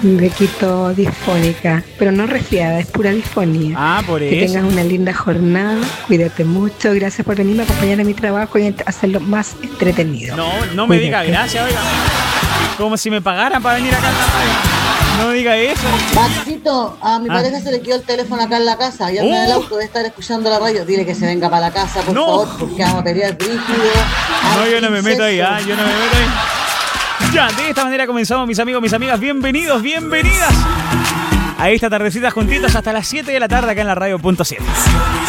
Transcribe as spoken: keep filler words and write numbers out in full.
Me quito disfónica, pero no resfriada, es pura disfonía. Ah, por que eso. tengas una linda jornada, cuídate mucho, gracias por venirme a acompañar a mi trabajo y hacerlo más entretenido. No, no me Cuídate. diga gracias, oiga. Como si me pagaran para venir acá a la radio. No diga eso. Maxito, a mi Ah. pareja se le quedó el teléfono acá en la casa y anda en el Oh. auto de estar escuchando la radio. Dile que se venga para la casa, por No. favor, porque vamos a pelear brígido. No, yo no me meto ahí, Incesto. ah, yo no me meto ahí. Ya, de esta manera comenzamos, mis amigos, mis amigas. Bienvenidos, bienvenidas a esta tardecita juntitas hasta las siete de la tarde acá en la radio punto siete.